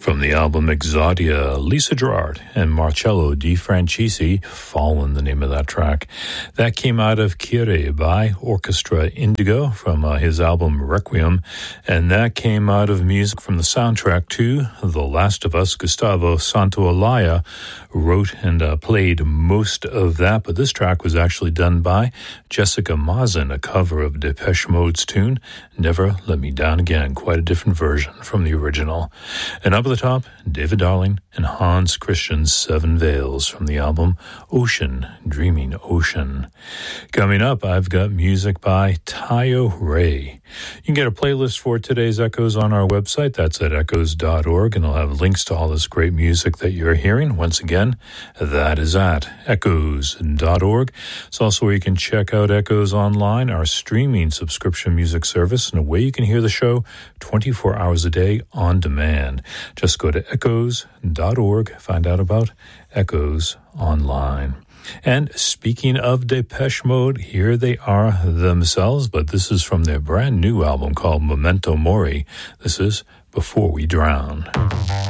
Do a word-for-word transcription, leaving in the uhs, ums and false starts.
From the album Exodia, Lisa Gerrard and Marcello Di Francisci, Fallen, the name of that track. That came out of Kyrie by Orchestra Indigo from uh, his album Requiem, and that came out of music from the soundtrack to The Last of Us. Gustavo Santaolalla wrote and uh, played most of that, but this track was actually done by Jessica Mazen, a cover of Depeche Mode's tune, Never Let Me Down Again, quite a different version from the original. And up at the top, David Darling and Hans Christian's Seven Veils from the album Ocean, Dreaming Ocean. Coming up, I've got music by Tayo Ray. You can get a playlist for today's Echoes on our website. That's at echoes dot org, and I'll have links to all this great music that you're hearing. Once again, that is at echoes dot org. It's also where you can check out Echoes Online, our streaming subscription music service, and a way you can hear the show twenty-four hours a day on demand. Just go to echoes dot org, find out about Echoes Online. And speaking of Depeche Mode, here they are themselves, but this is from their brand new album called Memento Mori. This is Before We Drown.